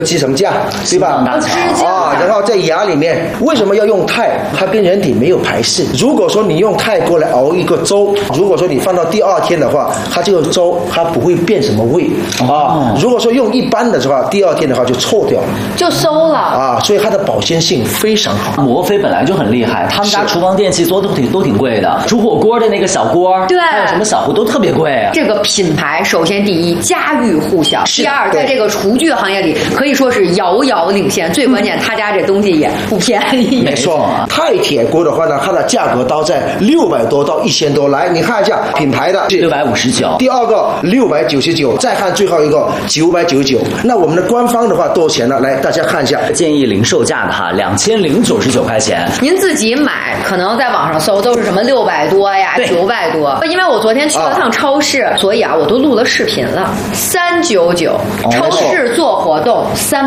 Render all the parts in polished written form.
鸡什么酱，对吧？啊，然后在牙里面，为什么要用钛？它跟人体没有排斥。如果说你用钛过来熬一个粥，如果说你放到第二天的话，它这个粥它不会变什么味啊。如果说用一般的话，第二天的话就臭掉了， 就馊了啊。所以它的保鲜性非常好。 摩飞本来就很厉害，他们家厨房电器做的都挺贵的，煮火锅的那个小锅， 对， 还有什么小壶都特别贵啊。 这个品牌首先第一家喻户晓，第二在这个厨具行业里可以说是遥遥领先。最关键，他家这东西也不便宜。 没错，钛铁锅的话呢，它的价格都在600多到1000多。来，你看一下品牌的 659， 第二个699，再看最后一个999。那我们的官方的话多少钱呢？来，大家看一下， 建议零售价的哈，2099块钱。 您自己买，可能在网上搜都是什么600多呀、900多。因为我昨天去了趟超市，所以啊，我都录了视频了。399，超市做活动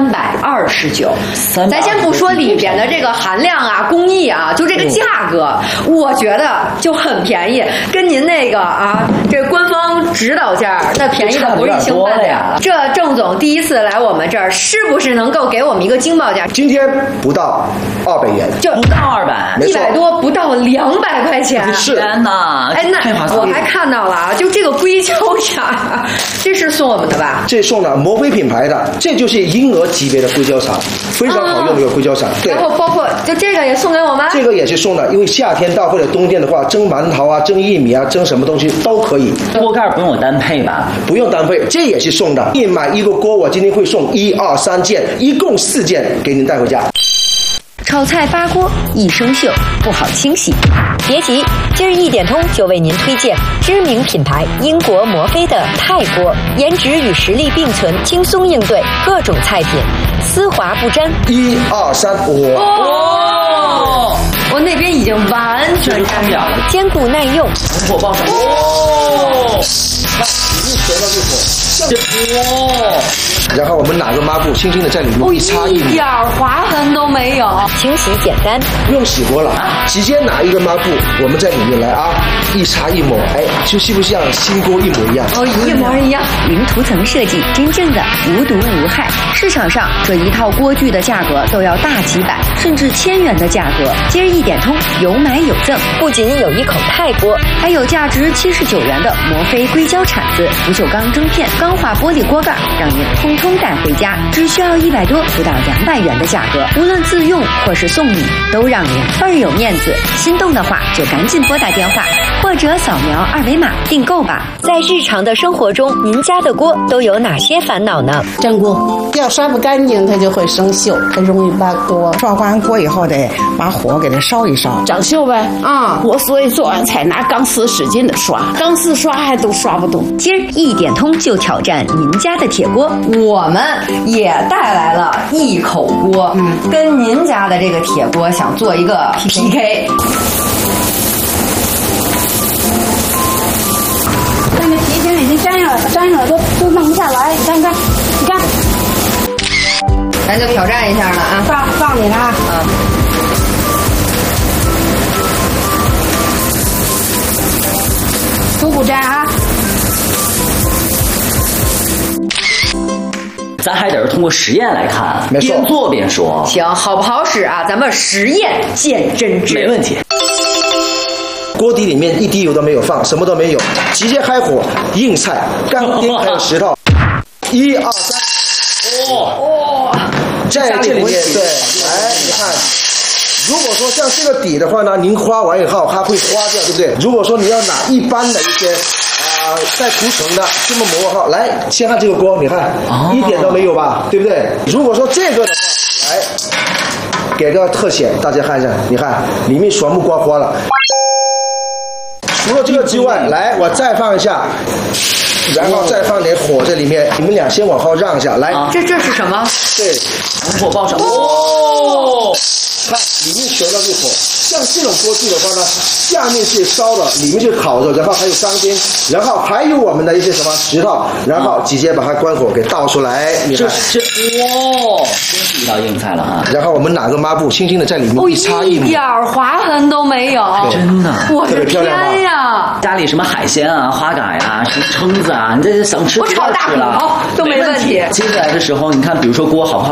329。咱先不说里边的这个含量啊、工艺啊，就这个价格，我觉得就很便宜，跟您那个啊，这官方指导价那便宜的不是一星半点了。这郑总第一次来我们这儿，是不是能够给我们一个惊报价？ 今天不到200元， 就不到200，100 多不到200块钱。 是， 天哪！ 哎，那我还看到了啊，就这个硅胶茶，这是送我们的吧？ 这送了摩飞品牌的，这就是婴儿级别的硅胶茶，非常好用的一个硅胶茶。对， 然后包括就这个也送给我们， 这个也是送的，因为夏天到或者冬天的话，蒸馒头啊、蒸薏米啊、蒸什么东西都可以。 锅盖不用有单配吧？ 不用单配，这也是送的。一买一个锅，我今天会送1、2、3件，一共4件给您带回家。 炒菜8锅一生锈，不好清洗。别急，今儿一点通就为您推荐知名品牌英国摩飞的钛锅，颜值与实力并存，轻松应对各种菜品，丝滑不沾。 1、2、3， 我那边已经完全干掉了， 坚固耐用， 火爆上。 然后我们拿个抹布，轻轻的在里面一擦一抹， 一点划痕都没有， 清洗简单， 不用洗锅了，直接拿一个抹布，我们在里面来啊，一擦一抹，哎，就是不是像新锅一模一样？ 一模一样。 零涂层设计，真正的无毒无害。市场上这一套锅具的价格都要大几百甚至1000元的价格，今儿一点通有买有赠，不仅有一口钛锅，还有价值79元的摩飞硅胶铲子、不锈钢蒸片、钢化玻璃锅盖，让您通通带回家，只需要100多不到200元的价格，无论自用或是送礼，都让您倍儿有面子。心动的话就赶紧拨打电话或者扫描2维码订购吧。在日常的生活中，您家的锅都有哪些烦恼呢？ 粘锅，要刷不干净，它就会生锈，很容易扒锅。 刷完锅以后得把火给它烧一烧， 长锈呗。我所以做完菜拿钢丝使劲的刷，钢丝刷还都刷不动。 今儿一点通就挑战您家的铁锅， 我们也带来了一口锅，跟您家的这个铁锅想做一个 PK。 那个皮筋已经粘上了，都弄不下来。你看， 咱就挑战一下了啊！ 放你了啊！都不粘啊！ 咱还得是通过实验来看， 没错， 边做边说。 行，好不好使啊？咱们实验见真知。 没问题。 锅底里面一滴油都没有放，什么都没有，直接开火，硬菜、钢钉还有石头，1、2、3，在这里面对，来你看。如果说像这个底的话呢，您刮完以后它会花掉，对不对？如果说你要拿一般的一些带涂层的这么磨哈，来先看这个锅，你看一点都没有吧，对不对？如果说这个的话，来给个特写，大家看一下，你看里面全部刮花了。除了这个之外，来我再放一下。然后再放点火在里面，你们俩先往后让一下，来。 这是什么？ 对， 火爆上。 看里面全都是火，像这种锅具的话呢，下面是烧的，里面是烤的，然后还有钢钉，然后还有我们的一些什么石头，然后直接把它关火给倒出来。你看， 真是一道硬菜了哈。 然后我们拿个抹布，轻轻的在里面一擦一抹， 一点划痕都没有， 真的， 我的天呀！ 家里什么海鲜啊、花蛤呀、什么蛏子啊，你这想吃我炒大骨头都没问题。 接下来的时候，你看，比如说锅好不好？